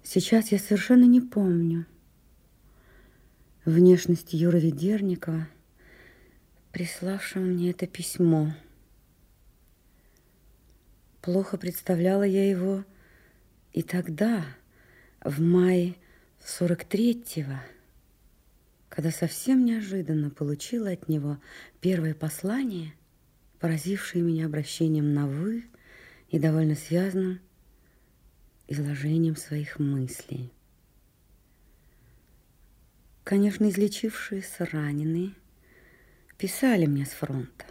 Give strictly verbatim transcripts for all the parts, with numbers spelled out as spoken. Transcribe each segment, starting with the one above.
Сейчас я совершенно не помню внешность Юры Ведерникова, приславшего мне это письмо. Плохо представляла я его и тогда, в мае сорок третьего, когда совсем неожиданно получила от него первое послание, поразившее меня обращением на «вы» и довольно связанным изложением своих мыслей. Конечно, излечившиеся раненые писали мне с фронта,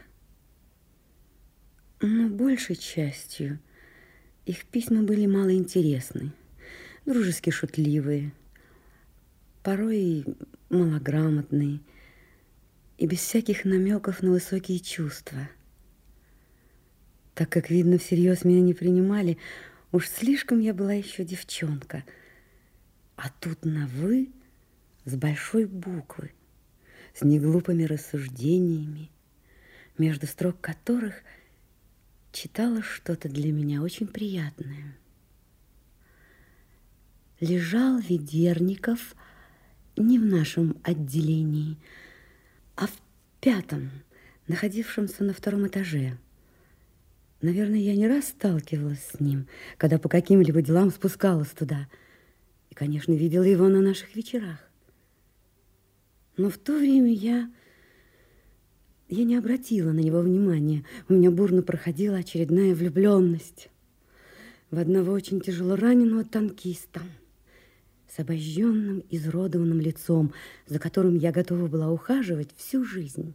но большей частью их письма были малоинтересны, дружески шутливые, порой малограмотные и без всяких намеков на высокие чувства. Так как, видно, всерьез меня не принимали, уж слишком я была еще девчонка. А тут на «вы» с большой буквы, с неглупыми рассуждениями, между строк которых читала что-то для меня очень приятное. Лежал Ведерников не в нашем отделении, а в пятом, находившемся на втором этаже. Наверное, я не раз сталкивалась с ним, когда по каким-либо делам спускалась туда. И, конечно, видела его на наших вечерах. Но в то время я, я не обратила на него внимания. У меня бурно проходила очередная влюбленность в одного очень тяжело раненого танкиста с обожженным, изуродованным лицом, за которым я готова была ухаживать всю жизнь.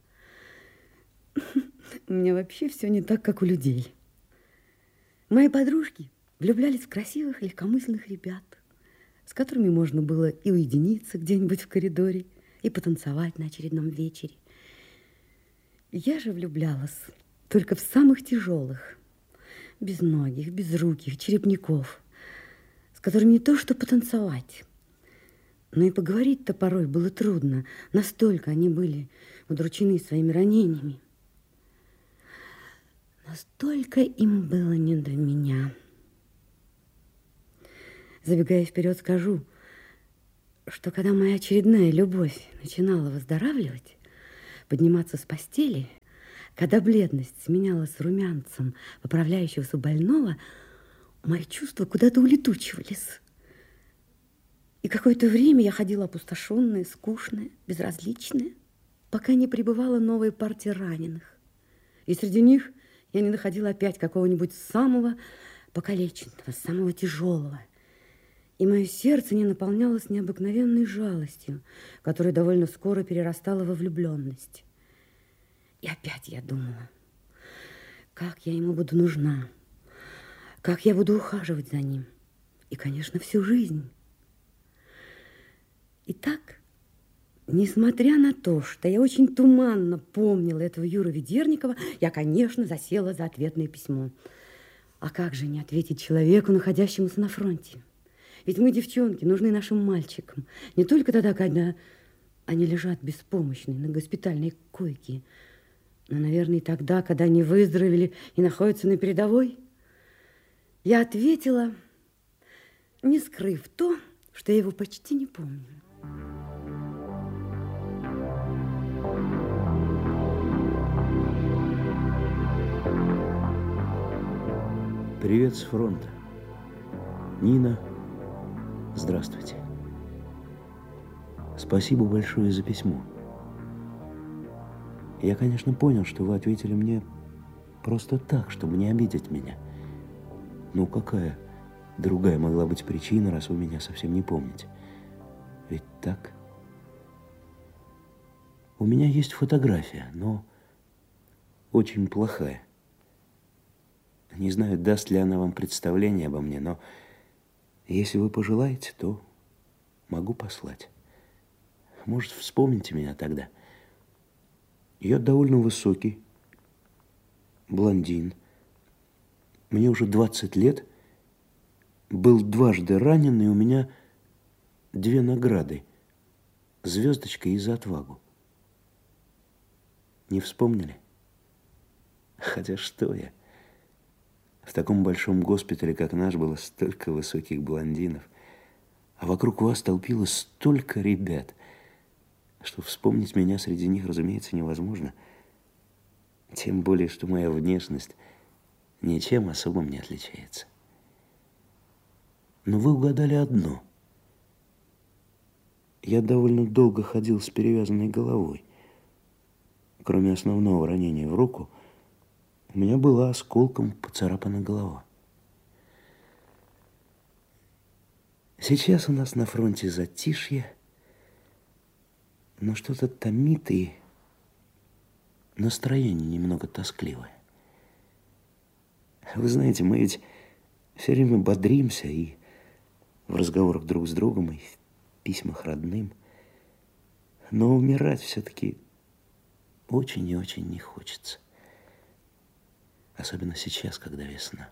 У меня вообще все не так, как у людей. Мои подружки влюблялись в красивых, легкомысленных ребят, с которыми можно было и уединиться где-нибудь в коридоре, и потанцевать на очередном вечере. Я же влюблялась только в самых тяжелых, безногих, безруких, черепняков, с которыми не то что потанцевать, но и поговорить-то порой было трудно, настолько они были удручены своими ранениями. Настолько им было не до меня. Забегая вперед, скажу, что когда моя очередная любовь начинала выздоравливать, подниматься с постели, когда бледность сменялась румянцем поправляющегося больного, мои чувства куда-то улетучивались. И какое-то время я ходила опустошенная, скучная, безразличная, пока не прибывала новая партия раненых. И среди них я не находила опять какого-нибудь самого покалеченного, самого тяжелого. И мое сердце не наполнялось необыкновенной жалостью, которая довольно скоро перерастала во влюбленность. И опять я думала, как я ему буду нужна, как я буду ухаживать за ним. И, конечно, всю жизнь. Итак, несмотря на то, что я очень туманно помнила этого Юру Ведерникова, я, конечно, засела за ответное письмо. А как же не ответить человеку, находящемуся на фронте? Ведь мы, девчонки, нужны нашим мальчикам. Не только тогда, когда они лежат беспомощные на госпитальной койке, но, наверное, и тогда, когда они выздоровели и находятся на передовой. Я ответила, не скрыв то, что я его почти не помню. Привет с фронта. Нина, здравствуйте. Спасибо большое за письмо. Я, конечно, понял, что вы ответили мне просто так, чтобы не обидеть меня. Ну, какая другая могла быть причина, раз вы меня совсем не помните? Ведь так? У меня есть фотография, но очень плохая. Не знаю, даст ли она вам представление обо мне, но если вы пожелаете, то могу послать. Может, вспомните меня тогда. Я довольно высокий, блондин. Мне уже двадцать лет. Был дважды ранен, и у меня две награды. Звездочка и за отвагу. Не вспомнили? Хотя что я? В таком большом госпитале, как наш, было столько высоких блондинов. А вокруг вас толпилось столько ребят, что вспомнить меня среди них, разумеется, невозможно. Тем более, что моя внешность ничем особым не отличается. Но вы угадали одно. Я довольно долго ходил с перевязанной головой. Кроме основного ранения в руку, у меня была осколком поцарапана голова. Сейчас у нас на фронте затишье, но что-то томит и настроение немного тоскливое. Вы знаете, мы ведь все время бодримся и в разговорах друг с другом, и в письмах родным. Но умирать все-таки очень и очень не хочется. Особенно сейчас, когда весна.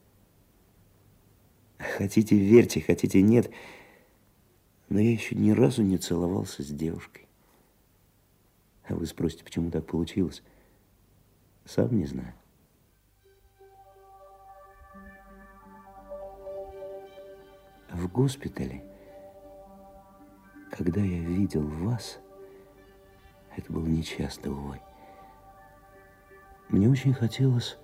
Хотите верьте, хотите нет, но я еще ни разу не целовался с девушкой. А вы спросите, почему так получилось? Сам не знаю. В госпитале, когда я видел вас, это было нечасто, увы, мне очень хотелось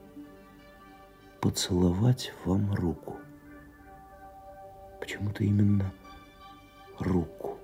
поцеловать вам руку. Почему-то именно руку.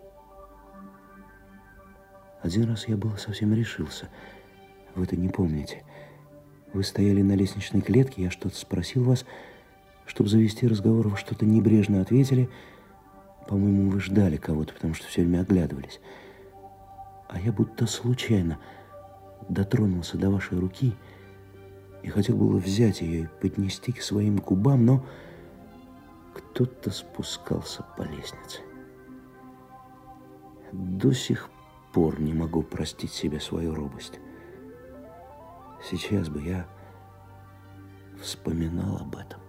Один раз я был совсем решился. Вы это не помните. Вы стояли на лестничной клетке, я что-то спросил вас, чтобы завести разговор, вы что-то небрежно ответили. По-моему, вы ждали кого-то, потому что все время оглядывались. А я будто случайно дотронулся до вашей руки и хотел было взять ее и поднести к своим губам, но кто-то спускался по лестнице. До сих пор не могу простить себе свою робость. Сейчас бы я вспоминал об этом.